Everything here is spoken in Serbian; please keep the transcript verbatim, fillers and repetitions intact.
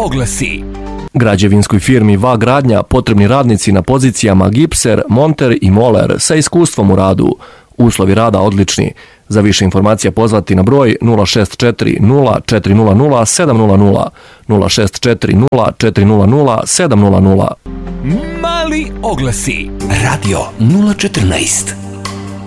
oglasi. Građevinskoj firmi Va Gradnja potrebni radnici na pozicijama gipser, monter i moler sa iskustvom u radu. Uslovi rada odlični. Za više informacija pozvati na broj nula šest četiri nula četiri nula nula sedam nula nula, nula šest četiri nula četiri nula nula sedam nula nula. Mali oglasi. Radio nula četrnaest.